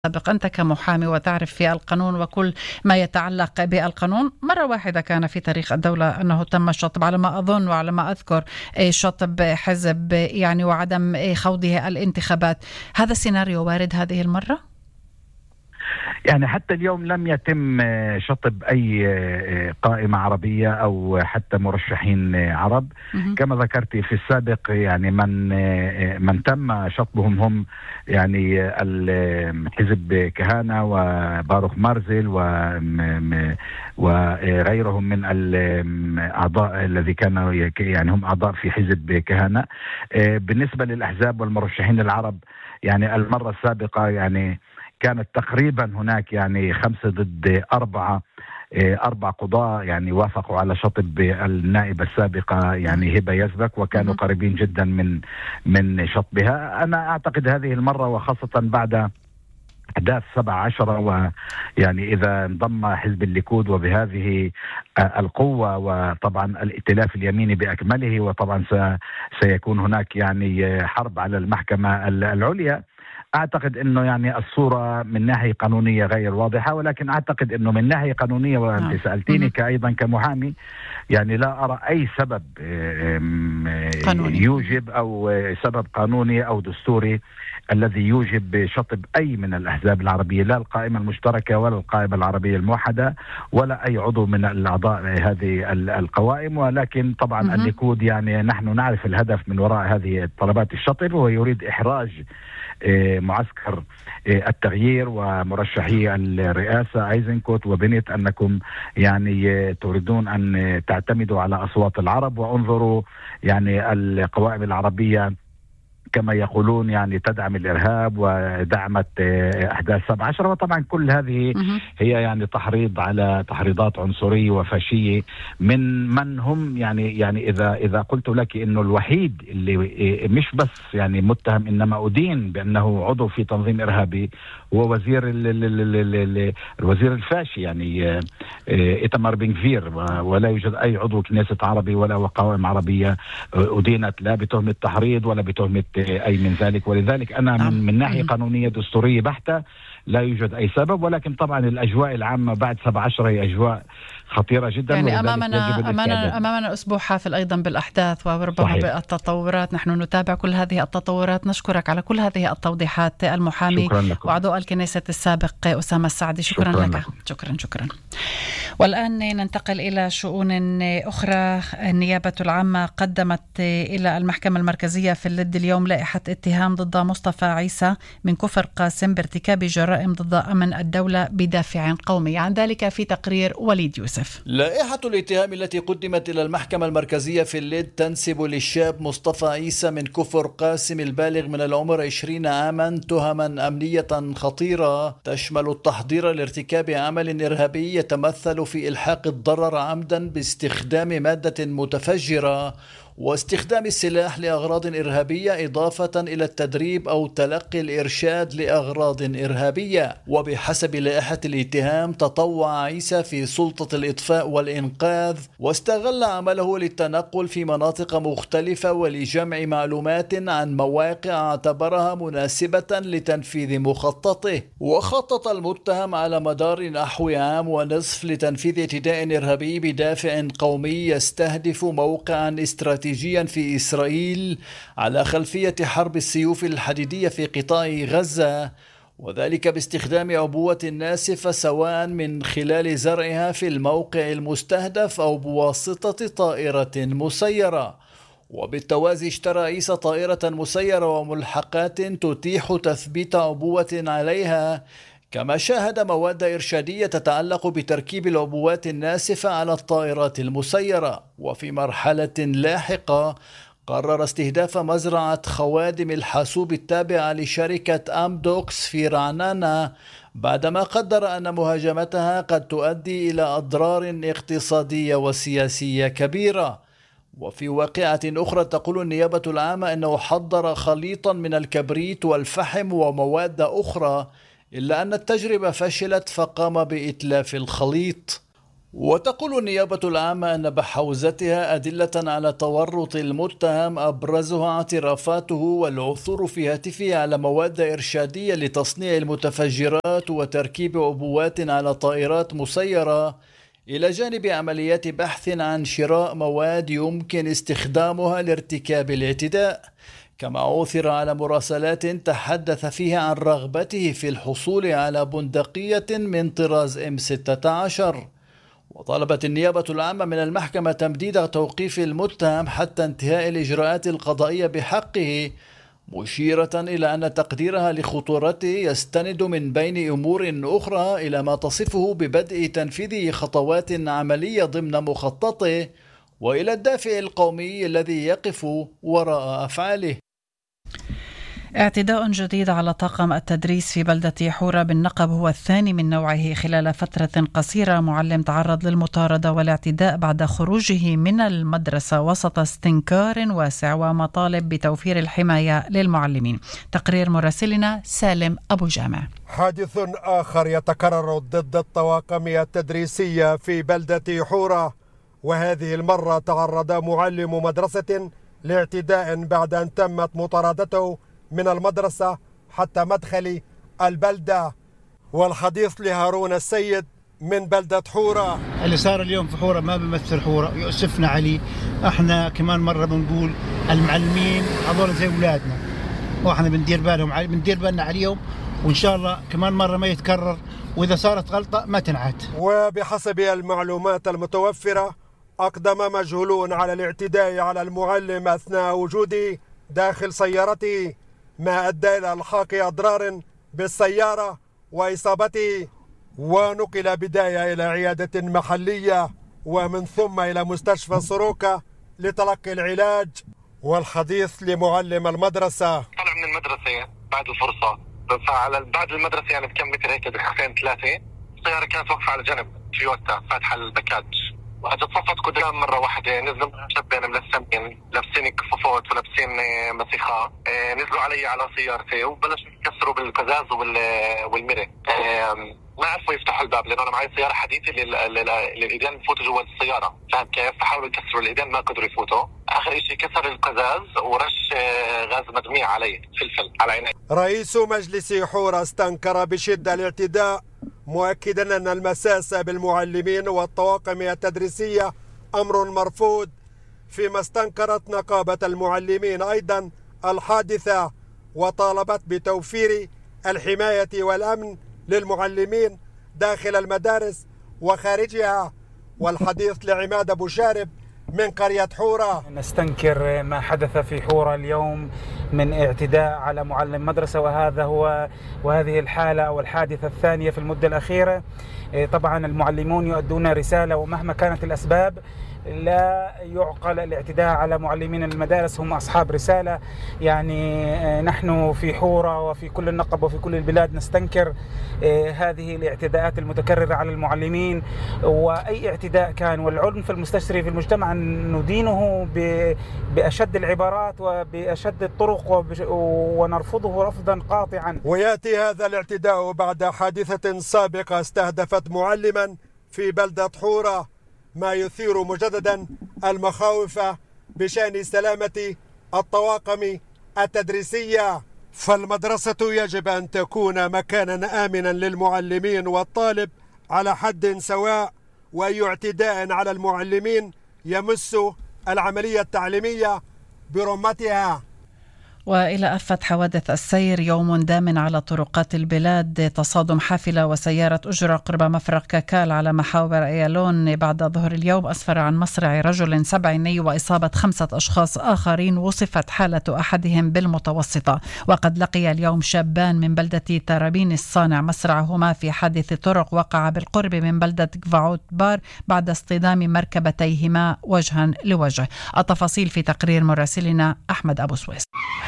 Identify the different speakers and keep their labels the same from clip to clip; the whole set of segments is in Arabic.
Speaker 1: سابق، أنت كمحامي وتعرف في القانون وكل ما يتعلق بالقانون، مرة واحدة كان في تاريخ الدولة أنه تم الشطب على ما أظن وعلى ما أذكر، شطب حزب يعني وعدم خوضه الانتخابات. هذا السيناريو وارد هذه المرة؟
Speaker 2: يعني حتى اليوم لم يتم شطب أي قائمة عربية أو حتى مرشحين عرب. كما ذكرت في السابق، يعني من تم شطبهم هم يعني حزب كهانة وباروخ مارزل وغيرهم من الأعضاء الذي كانوا يعني هم أعضاء في حزب كهانة. بالنسبة للأحزاب والمرشحين العرب، يعني المرة السابقة يعني كانت تقريبا هناك يعني 5 ضد 4 قضاة يعني وافقوا على شطب النائبة السابقة يعني هبة يزبك، وكانوا قريبين جدا من شطبها. أنا أعتقد هذه المرة وخاصة بعد أحداث 17 ويعني إذا انضم حزب الليكود وبهذه القوة وطبعا الائتلاف اليميني بأكمله، وطبعا سيكون هناك يعني حرب على المحكمة العليا. أعتقد أنه يعني الصورة من ناحية قانونية غير واضحة، ولكن أعتقد أنه من ناحية قانونية، وأنت سألتيني أيضا كمحامي، يعني لا أرى أي سبب يوجب أو سبب قانوني أو دستوري الذي يوجب شطب أي من الأحزاب العربية، لا القائمة المشتركة ولا القائمة العربية الموحدة ولا أي عضو من الأعضاء هذه القوائم. ولكن طبعا الليكود يعني نحن نعرف الهدف من وراء هذه طلبات الشطب، وهو يريد إحراج معسكر التغيير ومرشحي الرئاسة ايزنكوت وبنت أنكم يعني تريدون أن تعتمدوا على أصوات العرب، وانظروا يعني القوائم العربية كما يقولون يعني تدعم الإرهاب ودعمت أحداث 17. وطبعا كل هذه هي يعني تحريض على تحريضات عنصرية وفاشية من هم يعني إذا قلت لك إنه الوحيد اللي مش بس يعني متهم إنما أدين بأنه عضو في تنظيم إرهابي هو وزير الوزير الفاشي يعني إيتمار بن غفير، ولا يوجد أي عضو كنيسة عربي ولا قوائم عربية أدينت لا بتهمة تحريض ولا بتهمة أي من ذلك. ولذلك أنا من ناحية قانونية دستورية بحتة لا يوجد أي سبب. ولكن طبعا الأجواء العامة بعد 17 هي أجواء خطيرة جدا،
Speaker 1: يعني أمامنا أسبوع حافل أيضا بالأحداث وربما بالتطورات. نحن نتابع كل هذه التطورات. نشكرك على كل هذه التوضيحات المحامي وعضو الكنيسة السابق أسامة السعدي. شكرا لك. شكرا. والآن ننتقل إلى شؤون أخرى. النيابة العامة قدمت إلى المحكمة المركزية في اللد اليوم لائحة اتهام ضد مصطفى عيسى من كفر قاسم بارتكاب جرائم ضد أمن الدولة بدافع قومي. عن ذلك في تقرير وليد يوسف.
Speaker 3: لائحة الاتهام التي قدمت إلى المحكمة المركزية في اللد تنسب للشاب مصطفى عيسى من كفر قاسم البالغ من العمر 20 عاما تهما أمنية خطيرة تشمل التحضير لارتكاب عمل إرهابي يتمثل في إلحاق الضرر عمدا باستخدام مادة متفجرة واستخدام السلاح لأغراض إرهابية، إضافة إلى التدريب أو تلقي الإرشاد لأغراض إرهابية. وبحسب لائحة الاتهام تطوع عيسى في سلطة الإطفاء والإنقاذ، واستغل عمله للتنقل في مناطق مختلفة ولجمع معلومات عن مواقع اعتبرها مناسبة لتنفيذ مخططه. وخطط المتهم على مدار نحو عام ونصف لتنفيذ اعتداء إرهابي بدافع قومي يستهدف موقعا استراتيجيا في إسرائيل على خلفية حرب السيوف الحديدية في قطاع غزة، وذلك باستخدام عبوة ناسفة سواء من خلال زرعها في الموقع المستهدف أو بواسطة طائرة مسيرة. وبالتوازي اشترى عيسى طائرة مسيرة وملحقات تتيح تثبيت عبوة عليها، كما شاهد مواد إرشادية تتعلق بتركيب العبوات الناسفة على الطائرات المسيرة. وفي مرحلة لاحقة قرر استهداف مزرعة خوادم الحاسوب التابعة لشركة أمدوكس في رعنانة، بعدما قدر أن مهاجمتها قد تؤدي إلى أضرار اقتصادية وسياسية كبيرة. وفي واقعة أخرى تقول النيابة العامة أنه حضر خليطا من الكبريت والفحم ومواد أخرى، إلا أن التجربة فشلت فقام بإتلاف الخليط. وتقول النيابة العامة أن بحوزتها أدلة على تورط المتهم أبرزها اعترافاته والعثور في هاتفه على مواد إرشادية لتصنيع المتفجرات وتركيب عبوات على طائرات مسيرة، إلى جانب عمليات بحث عن شراء مواد يمكن استخدامها لارتكاب الاعتداء. كما عثر على مراسلات تحدث فيها عن رغبته في الحصول على بندقية من طراز M16. وطالبت النيابة العامة من المحكمة تمديد توقيف المتهم حتى انتهاء الإجراءات القضائية بحقه، مشيرة إلى أن تقديرها لخطورته يستند من بين أمور أخرى إلى ما تصفه ببدء تنفيذ خطوات عملية ضمن مخططه، وإلى الدافع القومي الذي يقف وراء أفعاله.
Speaker 1: اعتداء جديد على طاقم التدريس في بلدة حورة بالنقب هو الثاني من نوعه خلال فترة قصيرة. معلم تعرض للمطاردة والاعتداء بعد خروجه من المدرسة وسط استنكار واسع ومطالب بتوفير الحماية للمعلمين. تقرير مراسلنا سالم أبو جامع.
Speaker 4: حادث آخر يتكرر ضد الطواقم التدريسية في بلدة حورة، وهذه المرة تعرض معلم مدرسة لاعتداء بعد أن تمت مطاردته من المدرسة حتى مدخل البلدة. والحديث لهارون السيد من بلدة حورة.
Speaker 5: اللي صار اليوم في حورة ما بيمثل حورة، يؤسفنا عليه. احنا كمان مرة بنقول المعلمين هذول زي اولادنا، واحنا بندير بالنا عليهم، وان شاء الله كمان مرة ما يتكرر، واذا صارت غلطة ما تنعاد.
Speaker 4: وبحسب المعلومات المتوفرة أقدم مجهولون على الاعتداء على المعلم أثناء وجوده داخل سيارته، ما أدى إلى إلحاق أضرار بالسيارة وإصابته، ونقل بداية إلى عيادة محلية ومن ثم إلى مستشفى سروكة لتلقي العلاج. والحديث لمعلم المدرسة.
Speaker 6: طلع من المدرسة بعد الفرصة، فعلى بعد المدرسة يعني بكم متر هيك دقيقتين 3 السيارة كانت واقفة على جنب تويوتا فاتحة البكاج، وأجت صفت قدام مرة واحدة. نزلوا شابين ملثمين لابسين كفوفات ولابسين مسيخة، نزلوا علي على سيارتي وبلشوا يكسروا بالقزاز والمرة. ما عرفوا يفتحوا الباب لأنه أنا معي سيارة حديثة للإيدين يفوتوا جوا السيارة، فهم كيف؟ فحاولوا يكسروا الإيدين ما قدروا يفوتوا. آخر إشي كسر القزاز ورش غاز مدميع علي، فلفل على عيني.
Speaker 4: رئيس مجلس حورة استنكر بشدة الاعتداء، مؤكدا أن المساس بالمعلمين والطواقم التدريسية أمر مرفوض، فيما استنكرت نقابة المعلمين أيضا الحادثة وطالبت بتوفير الحماية والأمن للمعلمين داخل المدارس وخارجها. والحديث لعماد أبو شارب من قرية حورة.
Speaker 7: نستنكر ما حدث في حورة اليوم من اعتداء على معلم مدرسة، وهذه الحالة أو الحادثة الثانية في المدة الأخيرة. طبعا المعلمون يؤدون رسالة، ومهما كانت الأسباب لا يعقل الاعتداء على معلمين المدارس، هم أصحاب رسالة. يعني نحن في حورة وفي كل النقب وفي كل البلاد نستنكر هذه الاعتداءات المتكررة على المعلمين، وأي اعتداء كان والعنف المستشري في المجتمع ندينه بأشد العبارات وبأشد الطرق ونرفضه رفضا قاطعا.
Speaker 4: ويأتي هذا الاعتداء بعد حادثة سابقة استهدفت معلما في بلدة حورة، ما يثير مجددا المخاوف بشأن سلامة الطواقم التدريسية. فالمدرسة يجب أن تكون مكانا آمنا للمعلمين والطالب على حد سواء، وأي اعتداء على المعلمين يمس العملية التعليمية برمتها.
Speaker 1: وإلى أفت حوادث السير، يوم دام على طرقات البلاد. تصادم حافلة وسيارة أجرة قرب مفرق كاكال على محاور أيالون بعد ظهر اليوم أسفر عن مصرع رجل 7 وإصابة 5 أشخاص آخرين، وصفت حالة أحدهم بالمتوسطة. وقد لقي اليوم شابان من بلدة ترابين الصانع مصرعهما في حادث طرق وقع بالقرب من بلدة كفاوت بار بعد اصطدام مركبتيهما وجها لوجه. التفاصيل في تقرير مراسلنا أحمد أبو سويس.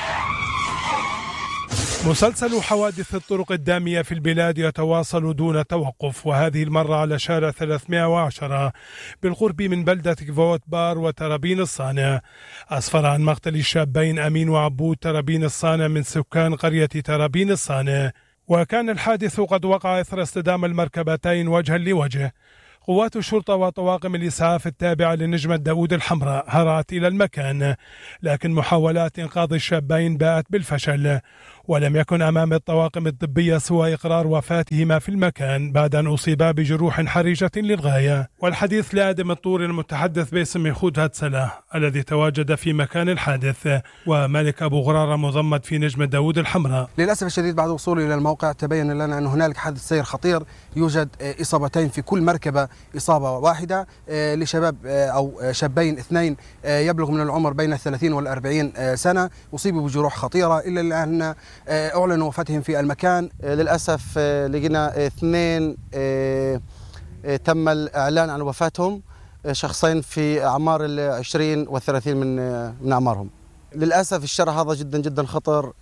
Speaker 8: مسلسل حوادث الطرق الدامية في البلاد يتواصل دون توقف، وهذه المرة على شارع 310 بالقرب من بلدة كفوت بار وترابين الصانع. أسفر عن مقتل الشابين أمين وعبود ترابين الصانع من سكان قرية ترابين الصانع، وكان الحادث قد وقع إثر اصطدام المركبتين وجها لوجه. قوات الشرطة وطواقم الإسعاف التابعة لنجمة داود الحمراء هرعت إلى المكان، لكن محاولات إنقاذ الشابين باءت بالفشل، ولم يكن أمام الطواقم الطبية سوى إقرار وفاتهما في المكان بعد أن أصيبا بجروح حرجة للغاية. والحديث لآدم الطور المتحدث باسم خود هاتسلة الذي تواجد في مكان الحادث، ومالك أبو غرارة مضمد في نجمة داود الحمراء.
Speaker 9: للأسف الشديد بعد وصولي إلى الموقع تبين لنا أن هنالك حادث سير خطير، يوجد إصابتين في كل مركبة، إصابة واحدة لشباب أو شابين اثنين يبلغ من العمر بين 30 وال40 سنة، أصيبوا بجروح خطيرة إلا الآن أعلن وفاتهم في المكان.
Speaker 10: للأسف لقينا اثنين تم الإعلان عن وفاتهم، شخصين في أعمار 20 و30 من أعمارهم. للأسف الشارع هذا جدا جدا خطر،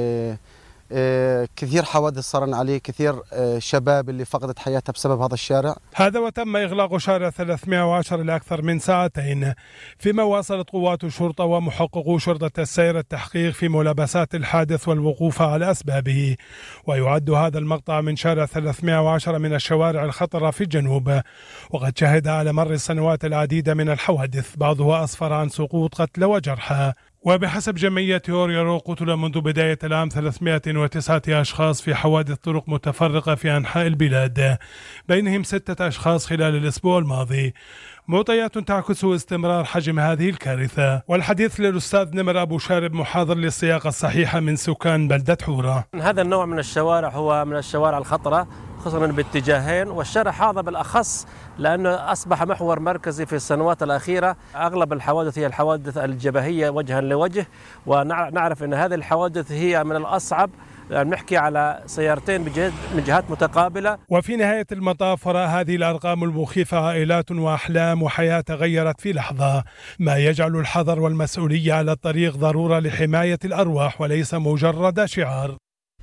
Speaker 10: كثير حوادث صارن عليه، كثير شباب اللي فقدت حياتها بسبب هذا الشارع.
Speaker 8: هذا وتم إغلاق شارع 310 لأكثر من ساعتين، فيما واصلت قوات الشرطة ومحققو شرطة السير التحقيق في ملابسات الحادث والوقوف على أسبابه. ويعد هذا المقطع من شارع 310 من الشوارع الخطرة في الجنوب، وقد شهد على مر السنوات العديد من الحوادث بعضها أسفر عن سقوط قتلى وجرحى. وبحسب جمعية أوريرو قتل منذ بداية العام 309 أشخاص في حوادث طرق متفرقة في أنحاء البلاد، بينهم 6 أشخاص خلال الأسبوع الماضي، معطيات تعكس استمرار حجم هذه الكارثة. والحديث للأستاذ نمر أبو شارب، محاضر للسياقة الصحيحة من سكان بلدة حورة.
Speaker 11: هذا النوع من الشوارع هو من الشوارع الخطرة، خصوصا باتجاهين، والشارع هذا بالأخص لأنه أصبح محور مركزي في السنوات الأخيرة. أغلب الحوادث هي الحوادث الجبهية وجها لوجه، ونعرف أن هذه الحوادث هي من الأصعب، نحكي على سيارتين من جهات متقابلة.
Speaker 8: وفي نهاية المطاف وراء هذه الأرقام المخيفة عائلات وأحلام وحياة تغيرت في لحظة، ما يجعل الحذر والمسؤولية على الطريق ضرورة لحماية الأرواح وليس مجرد شعار.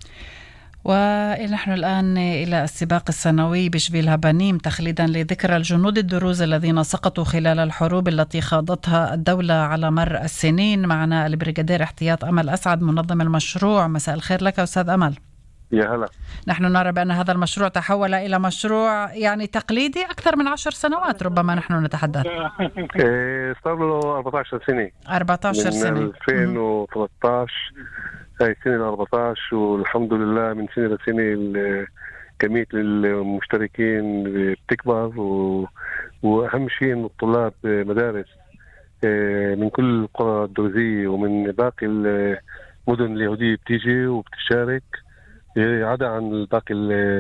Speaker 1: ونحن الآن إلى السباق السنوي بشبيل هبانيم تخليدا لذكرى الجنود الدروز الذين سقطوا خلال الحروب التي خاضتها الدولة على مر السنين. معنا البريغادير احتياط أمل أسعد منظم المشروع. مساء الخير لك أستاذ أمل.
Speaker 12: يا هلا.
Speaker 1: نحن نرى بأن هذا المشروع تحول إلى مشروع يعني تقليدي أكثر من 10 سنوات ربما نحن نتحدث.
Speaker 12: صار له 14 سنة.
Speaker 1: 14 سنة.
Speaker 12: من 2013 هاي السنة 14، والحمد لله من سنة لسنة كمية المشتركين بتكبر، وأهم شيء إنه الطلاب مدارس من كل القرى الدروزية ومن باقي المدن اليهودية بتيجي وبتشارك، عدا عن باقي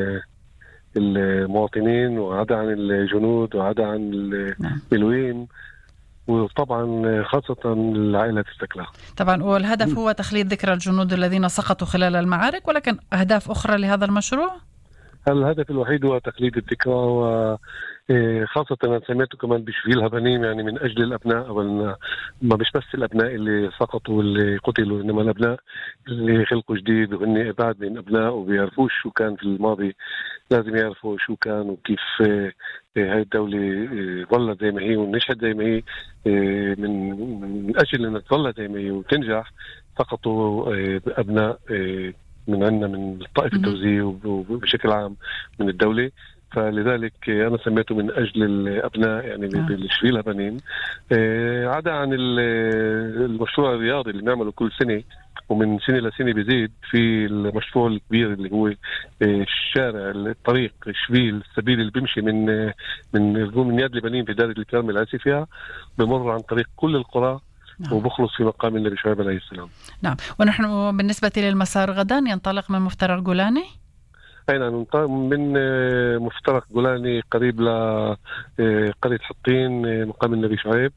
Speaker 12: المواطنين وعدا عن الجنود وعدا عن الملويين، وطبعا خاصة العائلة تستكلها.
Speaker 1: طبعا، والهدف هو تخليد ذكرى الجنود الذين سقطوا خلال المعارك، ولكن أهداف أخرى لهذا المشروع؟
Speaker 12: الهدف الوحيد هو تخليد الذكرى، وخاصة أنا سميته كمان بشبيل هبانيم، يعني من أجل الأبناء، ما مش بس الأبناء اللي سقطوا واللي قتلوا، إنما الأبناء اللي خلقوا جديد وهن بعد من أبناء وبيعرفوش شو كان في الماضي. لازم يعرفوا شو كان وكيف هاي الدولة ظلت زي ما هي ونشهد زي ما هي، من أجل أن تظل زي ما هي وتنجح. سقطوا أبناء من عندنا من الطائفة الدروزية وبشكل عام من الدولة، فلذلك أنا سميته من أجل الأبناء، يعني بالشبيل هبانيم، عدا عن المشروع الرياضي اللي بنعمله كل سنة ومن سنة لسنة بيزيد. في المشروع الكبير اللي هو الشارع الطريق شبيل السبيل اللي بيمشي من ياد لبنين في دار الكرم العاسي فيها، بمر عن طريق كل القرى. نعم. وبخلص في مقام النبي شعيب عليه السلام.
Speaker 1: نعم. ونحن بالنسبة للمسار غدا ينطلق من مفترق جولاني؟
Speaker 12: أي نعم، من مفترق جولاني قريب لقرية حطين مقام النبي شعيب،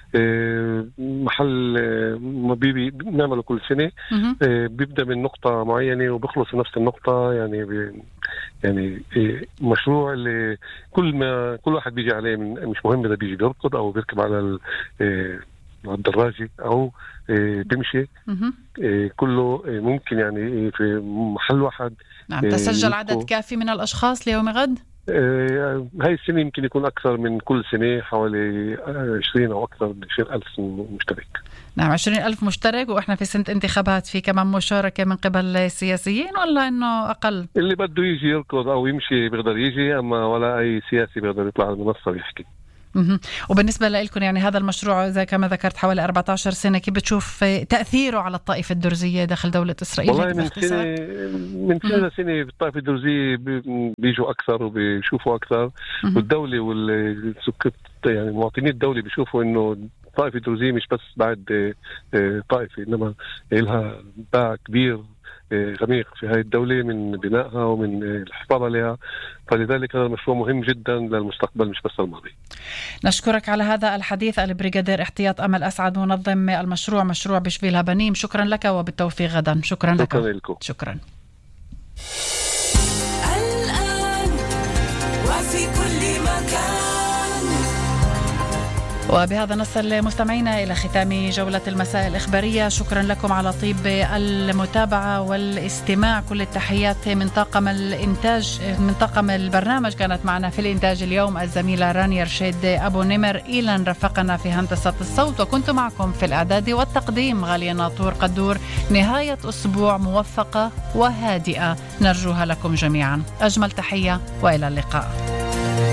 Speaker 12: محل ما بنعمله كل سنة. بيبدأ من نقطة معينة وبخلص نفس النقطة، يعني مشروع اللي كل واحد بيجي عليه، مش مهم إذا بيجي بيركض أو بيركب على الدراجة أو بيمشي، كله ممكن يعني في محل واحد.
Speaker 1: نعم. تسجل عدد كافي من الأشخاص ليوم غد؟
Speaker 12: هاي السنة يمكن يكون أكثر من كل سنة، حوالي 20 أو أكثر من 20,000 مشترك.
Speaker 1: نعم 20,000 مشترك، وإحنا في سنة انتخابات، في كمان مشاركة من قبل السياسيين ولا إنه أقل؟
Speaker 12: اللي بده يجي يركض أو يمشي بيقدر يجي، أما ولا أي سياسي بيقدر يطلع على المنصة ويحكي.
Speaker 1: وبالنسبة لكم يعني هذا المشروع زي كما ذكرت حوالي 14 سنة، كيف بتشوف تأثيره على الطائفة الدرزية داخل دولة إسرائيل؟
Speaker 12: والله من سنة لسنة الطائفة الدرزية بيجوا أكثر وبيشوفوا أكثر، والدولة والسكت يعني مواطني الدولة بيشوفوا إنه الطائفة الدرزية مش بس بعد طائفة، إنما لها باع كبير غميق في هذه الدولة من بنائها ومن الحفاظ عليها، فلذلك هذا المشروع مهم جدا للمستقبل مش بس الماضي.
Speaker 1: نشكرك على هذا الحديث البريغادير احتياط أمل أسعد، منظم المشروع مشروع بشفيل هبنيم. شكرا لك وبالتوفيق غدا. شكرا لك.
Speaker 12: شكرا لكم.
Speaker 1: شكرا.
Speaker 13: الآن وفي كل مكان.
Speaker 1: وبهذا نصل مستمعينا إلى ختام جولة المساء الإخبارية. شكرا لكم على طيب المتابعة والاستماع. كل التحيات من طاقم الإنتاج، من طاقم البرنامج. كانت معنا في الإنتاج اليوم الزميلة رانيا رشيد أبو نمر، إيلان رفقنا في هندسة الصوت، وكنت معكم في الإعداد والتقديم غالية ناطور قدور. نهاية أسبوع موفقة وهادئة نرجوها لكم جميعا. أجمل تحية وإلى اللقاء.